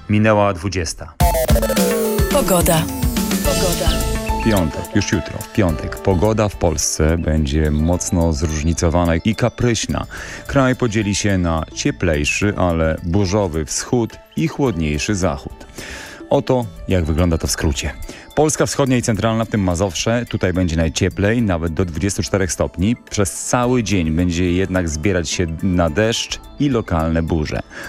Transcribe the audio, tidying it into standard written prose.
minęła 20. Pogoda. Piątek, już jutro, w piątek. Pogoda w Polsce będzie mocno zróżnicowana i kapryśna. Kraj podzieli się na cieplejszy, ale burzowy wschód i chłodniejszy zachód. Oto jak wygląda to w skrócie. Polska wschodnia i centralna, w tym Mazowsze, tutaj będzie najcieplej, nawet do 24 stopni. Przez cały dzień będzie jednak zbierać się na deszcz i lokalne burze.